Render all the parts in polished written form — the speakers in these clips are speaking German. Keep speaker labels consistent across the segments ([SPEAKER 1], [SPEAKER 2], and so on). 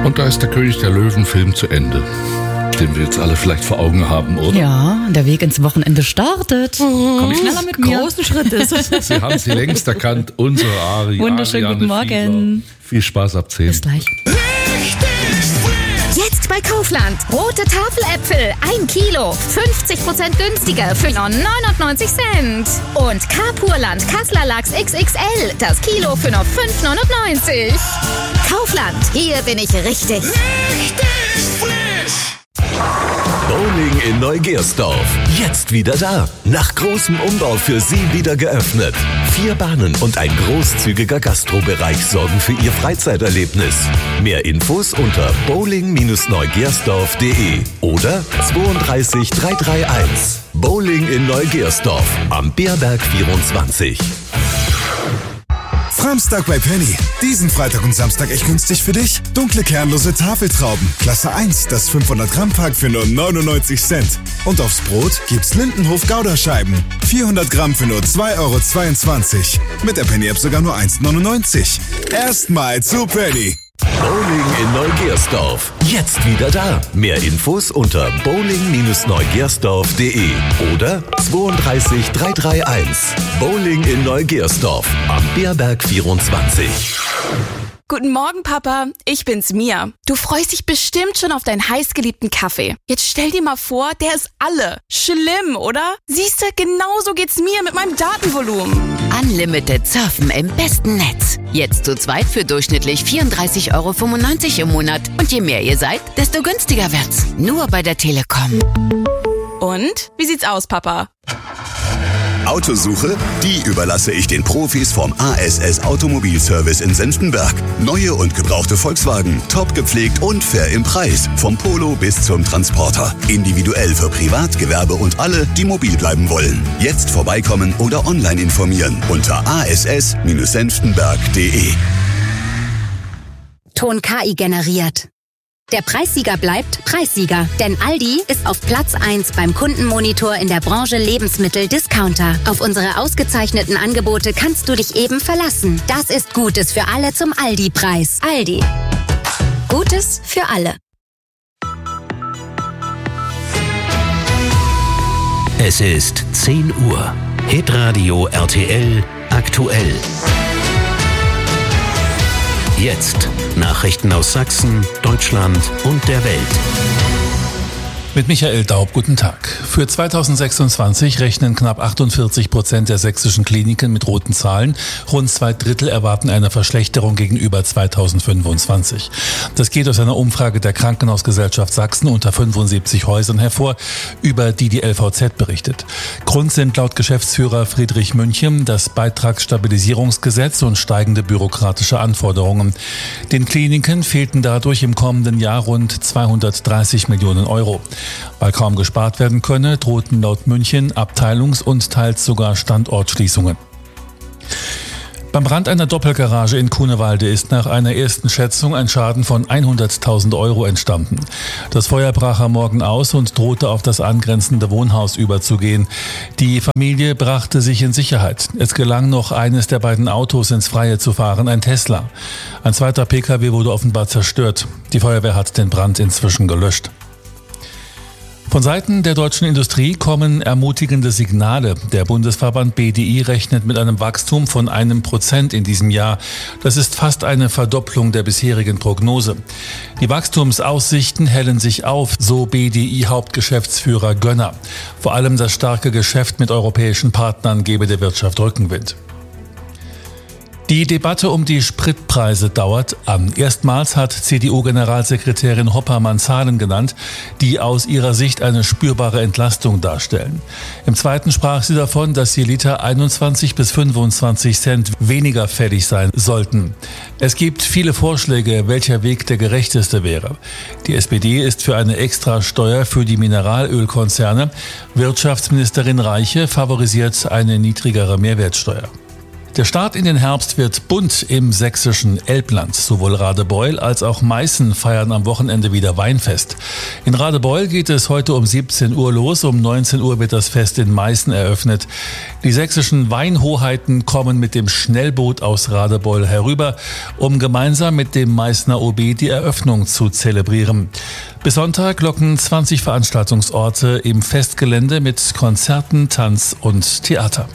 [SPEAKER 1] Und da ist der König der Löwen-Film zu Ende, den wir jetzt alle vielleicht vor Augen haben, oder?
[SPEAKER 2] Ja, der Weg ins Wochenende startet. Komm schneller mit mir.
[SPEAKER 3] Großen Schritt ist es.
[SPEAKER 1] Sie haben sie längst erkannt, unsere Ari.
[SPEAKER 2] Wunderschönen
[SPEAKER 1] Ariane
[SPEAKER 2] guten Morgen.
[SPEAKER 1] Fiedler. Viel Spaß ab 10.
[SPEAKER 2] Bis gleich.
[SPEAKER 4] Jetzt bei Kaufland. Rote Tafeläpfel 1 Kilo. 50% günstiger für nur 99 Cent. Und Carpurland Kassler Lachs XXL. Das Kilo für nur 5,99. Kaufland. Hier bin ich richtig.
[SPEAKER 5] Bowling in Neugersdorf. Jetzt wieder da. Nach großem Umbau für Sie wieder geöffnet. 4 Bahnen und ein großzügiger Gastrobereich sorgen für Ihr Freizeiterlebnis. Mehr Infos unter bowling-neugersdorf.de oder 32 331. Bowling in Neugersdorf am Beerberg 24.
[SPEAKER 6] Samstag bei Penny. Diesen Freitag und Samstag echt günstig für dich. Dunkle kernlose Tafeltrauben. Klasse 1, das 500 Gramm Pack für nur 99 Cent. Und aufs Brot gibt's Lindenhof Gouda-Scheiben. 400 Gramm für nur 2,22 €. Mit der Penny-App sogar nur 1,99 €. Erstmal zu Penny.
[SPEAKER 5] Bowling in Neugersdorf. Jetzt wieder da. Mehr Infos unter bowling-neugersdorf.de oder 32 331. Bowling in Neugersdorf am Beerberg 24.
[SPEAKER 3] Guten Morgen, Papa. Ich bin's, Mia. Du freust dich bestimmt schon auf deinen heißgeliebten Kaffee. Jetzt stell dir mal vor, der ist alle. Schlimm, oder? Siehste, genauso geht's mir mit meinem Datenvolumen.
[SPEAKER 7] Unlimited surfen im besten Netz. Jetzt zu zweit für durchschnittlich 34,95 € im Monat. Und je mehr ihr seid, desto günstiger wird's. Nur bei der Telekom.
[SPEAKER 3] Und? Wie sieht's aus, Papa?
[SPEAKER 8] Autosuche? Die überlasse ich den Profis vom ASS Automobilservice in Senftenberg. Neue und gebrauchte Volkswagen, top gepflegt und fair im Preis. Vom Polo bis zum Transporter. Individuell für Privat, Gewerbe und alle, die mobil bleiben wollen. Jetzt vorbeikommen oder online informieren unter ass-senftenberg.de.
[SPEAKER 4] Ton KI generiert. Der Preissieger bleibt Preissieger, denn Aldi ist auf Platz 1 beim Kundenmonitor in der Branche Lebensmittel-Discounter. Auf unsere ausgezeichneten Angebote kannst du dich eben verlassen. Das ist Gutes für alle zum Aldi-Preis. Aldi. Gutes für alle.
[SPEAKER 9] Es ist 10 Uhr. Hitradio RTL aktuell. Jetzt Nachrichten aus Sachsen, Deutschland und der Welt.
[SPEAKER 10] Mit Michael Daub, guten Tag. Für 2026 rechnen knapp 48% der sächsischen Kliniken mit roten Zahlen. Rund 2/3 erwarten eine Verschlechterung gegenüber 2025. Das geht aus einer Umfrage der Krankenhausgesellschaft Sachsen unter 75 Häusern hervor, über die die LVZ berichtet. Grund sind laut Geschäftsführer Friedrich München das Beitragsstabilisierungsgesetz und steigende bürokratische Anforderungen. Den Kliniken fehlten dadurch im kommenden Jahr rund 230 Millionen €. Weil kaum gespart werden könne, drohten laut München Abteilungs- und teils sogar Standortschließungen. Beim Brand einer Doppelgarage in Kunewalde ist nach einer ersten Schätzung ein Schaden von 100.000 € entstanden. Das Feuer brach am Morgen aus und drohte auf das angrenzende Wohnhaus überzugehen. Die Familie brachte sich in Sicherheit. Es gelang noch, eines der beiden Autos ins Freie zu fahren, ein Tesla. Ein zweiter Pkw wurde offenbar zerstört. Die Feuerwehr hat den Brand inzwischen gelöscht. Von Seiten der deutschen Industrie kommen ermutigende Signale. Der Bundesverband BDI rechnet mit einem Wachstum von 1% in diesem Jahr. Das ist fast eine Verdopplung der bisherigen Prognose. Die Wachstumsaussichten hellen sich auf, so BDI-Hauptgeschäftsführer Gönner. Vor allem das starke Geschäft mit europäischen Partnern gebe der Wirtschaft Rückenwind. Die Debatte um die Spritpreise dauert an. Erstmals hat CDU-Generalsekretärin Hoppermann Zahlen genannt, die aus ihrer Sicht eine spürbare Entlastung darstellen. Im zweiten sprach sie davon, dass je Liter 21 bis 25 Cent weniger fällig sein sollten. Es gibt viele Vorschläge, welcher Weg der gerechteste wäre. Die SPD ist für eine Extrasteuer für die Mineralölkonzerne. Wirtschaftsministerin Reiche favorisiert eine niedrigere Mehrwertsteuer. Der Start in den Herbst wird bunt im sächsischen Elbland. Sowohl Radebeul als auch Meißen feiern am Wochenende wieder Weinfest. In Radebeul geht es heute um 17 Uhr los. Um 19 Uhr wird das Fest in Meißen eröffnet. Die sächsischen Weinhoheiten kommen mit dem Schnellboot aus Radebeul herüber, um gemeinsam mit dem Meißner OB die Eröffnung zu zelebrieren. Bis Sonntag locken 20 Veranstaltungsorte im Festgelände mit Konzerten, Tanz und Theater.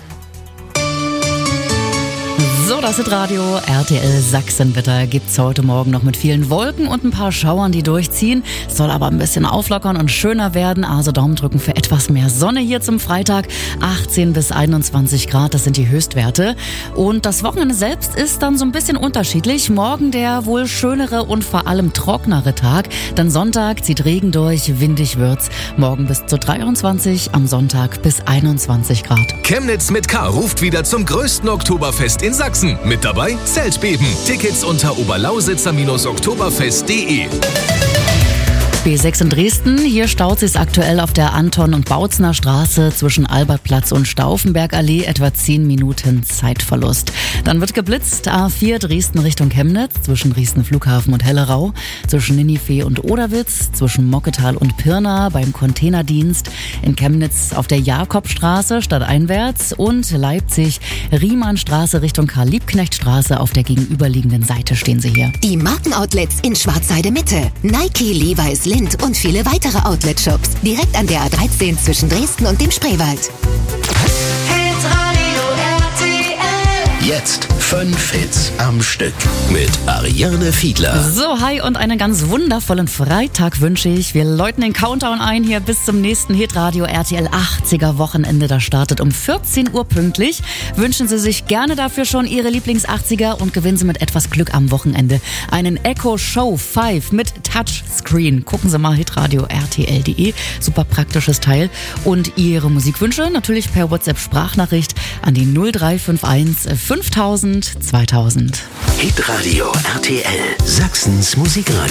[SPEAKER 2] So, das ist Radio RTL Sachsenwetter. Gibt's heute Morgen noch mit vielen Wolken und ein paar Schauern, die durchziehen. Soll aber ein bisschen auflockern und schöner werden. Also Daumen drücken für etwas mehr Sonne hier zum Freitag. 18 bis 21 Grad, das sind die Höchstwerte. Und das Wochenende selbst ist dann so ein bisschen unterschiedlich. Morgen der wohl schönere und vor allem trocknere Tag. Dann Sonntag zieht Regen durch, windig wird's. Morgen bis zu 23, am Sonntag bis 21 Grad.
[SPEAKER 11] Chemnitz mit K ruft wieder zum größten Oktoberfest in Sachsen. Mit dabei Zeltbeben. Tickets unter oberlausitzer-oktoberfest.de.
[SPEAKER 2] B6 in Dresden. Hier staut sich aktuell auf der Anton- und Bautzner Straße zwischen Albertplatz und Stauffenbergallee etwa 10 Minuten Zeitverlust. Dann wird geblitzt. A4 Dresden Richtung Chemnitz zwischen Dresden Flughafen und Hellerau, zwischen Ninive und Oderwitz, zwischen Mocketal und Pirna beim Containerdienst, in Chemnitz auf der Jakobstraße stadteinwärts und Leipzig Riemannstraße Richtung Karl-Liebknecht-Straße. Auf der gegenüberliegenden Seite stehen sie hier.
[SPEAKER 12] Die Markenoutlets in Schwarzheide Mitte. Nike, Levi's, Lind und viele weitere Outlet-Shops. Direkt an der A13 zwischen Dresden und dem Spreewald.
[SPEAKER 9] Jetzt 5 Hits am Stück mit Ariane Fiedler.
[SPEAKER 2] So, hi und einen ganz wundervollen Freitag wünsche ich. Wir läuten den Countdown ein hier bis zum nächsten Hitradio RTL 80er Wochenende. Das startet um 14 Uhr pünktlich. Wünschen Sie sich gerne dafür schon Ihre Lieblings-80er und gewinnen Sie mit etwas Glück am Wochenende einen Echo Show 5 mit Touchscreen. Gucken Sie mal hitradio rtl.de. Super praktisches Teil. Und Ihre Musikwünsche natürlich per WhatsApp-Sprachnachricht an die 0351 5000 2000.
[SPEAKER 9] Hitradio RTL, Sachsens Musikradio.